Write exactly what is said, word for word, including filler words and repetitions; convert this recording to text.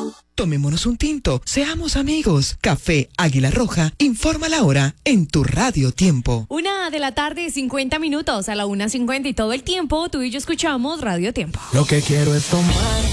Tomémonos un tinto, seamos amigos. Café Águila Roja, informa la hora en tu Radio Tiempo. Una de la tarde, cincuenta minutos, a la una cincuenta y todo el tiempo, tú y yo escuchamos Radio Tiempo. Lo que quiero es tomar